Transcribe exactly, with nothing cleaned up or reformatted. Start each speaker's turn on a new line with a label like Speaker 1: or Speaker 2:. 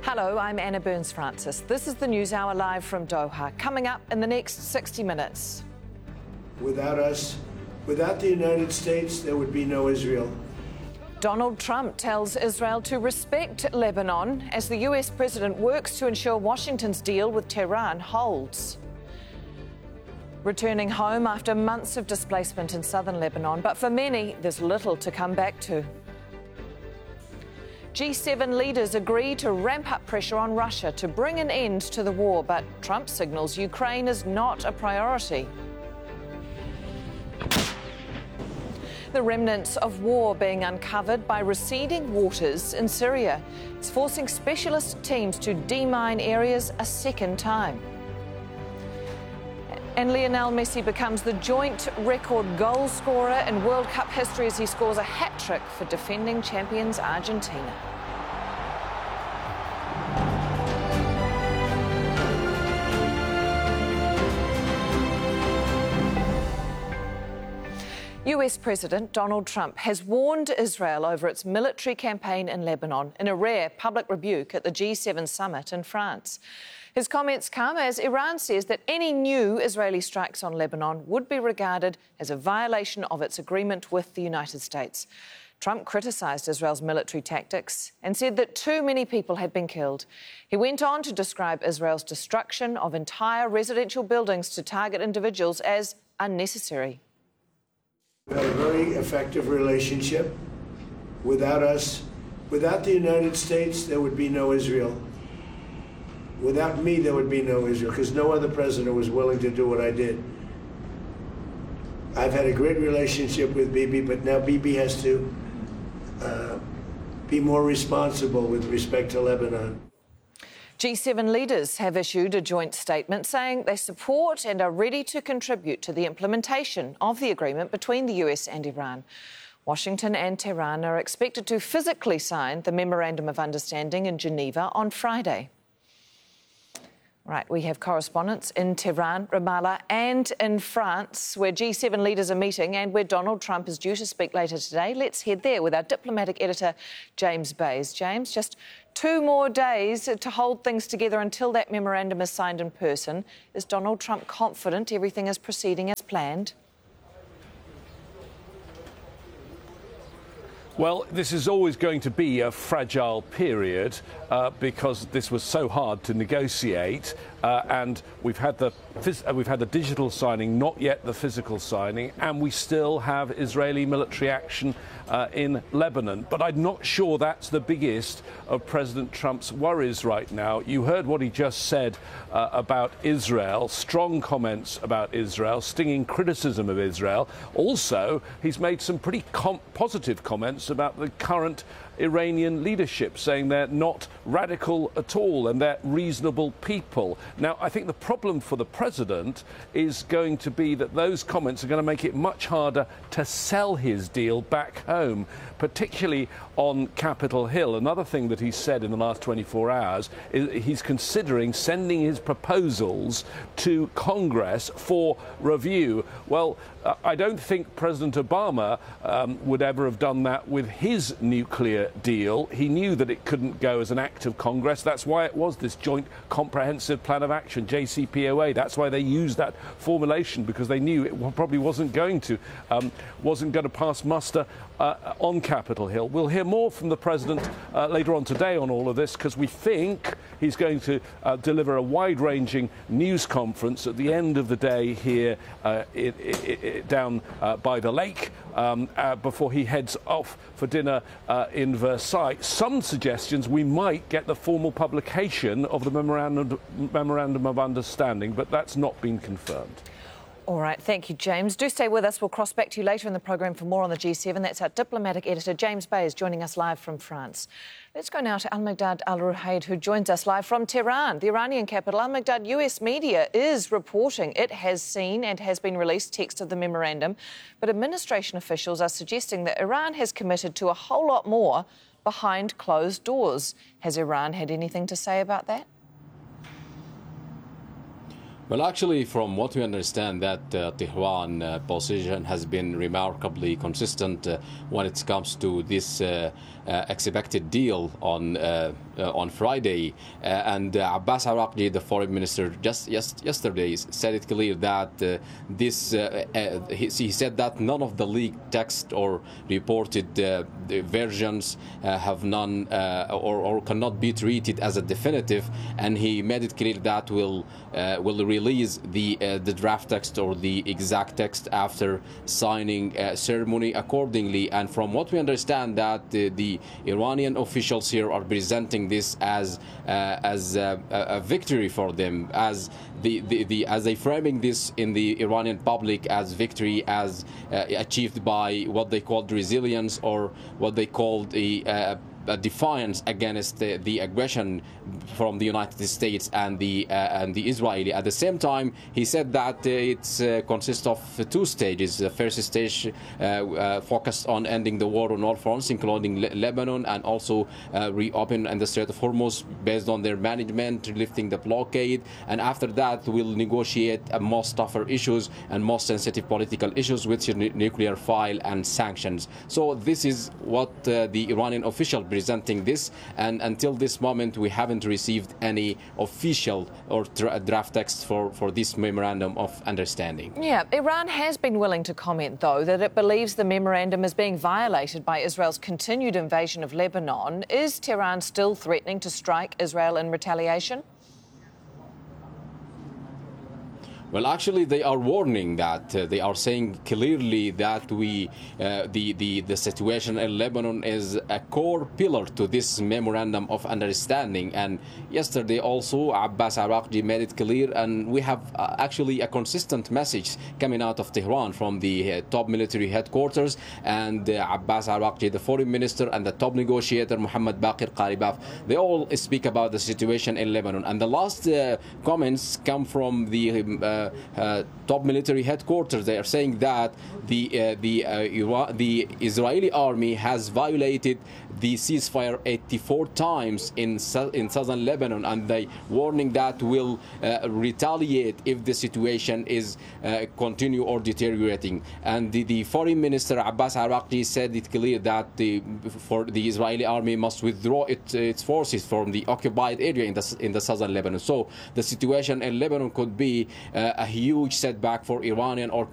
Speaker 1: Hello, I'm Anna Burns-Francis. This is the News Hour live from Doha. Coming up in the next sixty minutes.
Speaker 2: Without us, without the United States, there would be no Israel.
Speaker 1: Donald Trump tells Israel to respect Lebanon as the U S president works to ensure Washington's deal with Tehran holds. Returning home after months of displacement in southern Lebanon, but for many, there's little to come back to. G seven leaders agree to ramp up pressure on Russia to bring an end to the war, but Trump signals Ukraine is not a priority. The remnants of war being uncovered by receding waters in Syria. It's forcing specialist teams to demine areas a second time. And Lionel Messi becomes the joint record goal scorer in World Cup history as he scores a hat-trick for defending champions Argentina. U S President Donald Trump has warned Israel over its military campaign in Lebanon in a rare public rebuke at the G seven summit in France. His comments come as Iran says that any new Israeli strikes on Lebanon would be regarded as a violation of its agreement with the United States. Trump criticised Israel's military tactics and said that too many people had been killed. He went on to describe Israel's destruction of entire residential buildings to target individuals as unnecessary.
Speaker 2: We had a very effective relationship. Without us, without the United States, there would be no Israel. Without me, there would be no Israel, because no other president was willing to do what I did. I've had a great relationship with Bibi, but now Bibi has to uh, be more responsible with respect to Lebanon.
Speaker 1: G seven leaders have issued a joint statement saying they support and are ready to contribute to the implementation of the agreement between the U S and Iran. Washington and Tehran are expected to physically sign the Memorandum of Understanding in Geneva on Friday. Right, we have correspondents in Tehran, Ramallah and in France, where G seven leaders are meeting and where Donald Trump is due to speak later today. Let's head there with our diplomatic editor, James Bays. James, just two more days to hold things together until that memorandum is signed in person. Is Donald Trump confident everything is proceeding as planned?
Speaker 3: Well, this is always going to be a fragile period uh, because this was so hard to negotiate, uh, and we've had the phys- we've had the digital signing, not yet the physical signing, and we still have Israeli military action uh, in Lebanon. But I'm not sure that's the biggest of President Trump's worries right now. You heard what he just said uh, about Israel, strong comments about Israel, stinging criticism of Israel. Also, he's made some pretty com- positive comments about the current Iranian leadership, saying they're not radical at all and they're reasonable people. Now, I think the problem for the president is going to be that those comments are going to make it much harder to sell his deal back home, particularly on Capitol Hill. Another thing that he said in the last twenty-four hours is he's considering sending his proposals to Congress for review. Well, uh, I don't think President Obama um, would ever have done that with his nuclear deal. He knew that it couldn't go as an act of Congress. That's why it was this Joint Comprehensive Plan of Action, J C P O A. That's why they used that formulation, because they knew it probably wasn't going to um, wasn't going to pass muster uh, on Capitol Hill. We'll hear more from the president uh, later on today on all of this, because we think he's going to uh, deliver a wide-ranging news conference at the end of the day here uh, it, it, it, down uh, by the lake um, uh, before he heads off for dinner uh, in Versailles. Some suggestions we might get the formal publication of the memorandum, memorandum of understanding, but that's not been confirmed.
Speaker 1: All right, thank you, James. Do stay with us. We'll cross back to you later in the programme for more on the G seven. That's our diplomatic editor, James Bays, joining us live from France. Let's go now to Al-Migdad Al-Ruhaid, who joins us live from Tehran, the Iranian capital. Al-Migdad, U S media is reporting it has seen and has been released text of the memorandum, but administration officials are suggesting that Iran has committed to a whole lot more behind closed doors. Has Iran had anything to say about that?
Speaker 4: Well, actually, from what we understand, that uh, Tehran uh, position has been remarkably consistent uh, when it comes to this uh, uh, expected deal on uh, uh, on Friday. Uh, and uh, Abbas Araqchi, the foreign minister, just yes, yesterday said it clear that uh, this uh, uh, he, he said that none of the leaked text or reported uh, the versions uh, have none uh, or, or cannot be treated as a definitive, and he made it clear that will uh, will release the uh, the draft text or the exact text after signing uh, ceremony accordingly. And from what we understand, that uh, the Iranian officials here are presenting this as uh, as uh, a victory for them, as the, the, the as they framing this in the Iranian public as victory, as uh, achieved by what they called resilience, or what they called the uh, a defiance against the, the aggression from the United States and the uh, and the Israeli. At the same time, he said that uh, it uh, consists of two stages. The first stage uh, uh, focused on ending the war on all fronts, including Le Lebanon, and also uh, reopen and the Strait of Hormuz based on their management, lifting the blockade. And after that, we'll negotiate uh, most tougher issues and most sensitive political issues, which is nuclear file and sanctions. So this is what uh, the Iranian official presenting this, and until this moment we haven't received any official or dra draft text for, for this memorandum of understanding.
Speaker 1: Yeah, Iran has been willing to comment, though, that it believes the memorandum is being violated by Israel's continued invasion of Lebanon. Is Tehran still threatening to strike Israel in retaliation?
Speaker 4: Well, actually, they are warning that uh, they are saying clearly that we, uh, the, the, the situation in Lebanon is a core pillar to this memorandum of understanding. And yesterday also, Abbas Araqchi made it clear, and we have uh, actually a consistent message coming out of Tehran from the uh, top military headquarters, and uh, Abbas Araqchi, the foreign minister, and the top negotiator, Mohammad Baqir Qaribaf. They all speak about the situation in Lebanon. And the last uh, comments come from the uh, Uh, uh, top military headquarters. They are saying that the uh, the uh, Iran, the Israeli army has violated the ceasefire eighty-four times in in southern Lebanon, and they warning that will uh, retaliate if the situation is uh, continue or deteriorating. And the, the foreign minister Abbas Araqchi said it clear that the for the Israeli army must withdraw it, its forces from the occupied area in the in the southern Lebanon. So the situation in Lebanon could be uh, a huge setback for Iranian or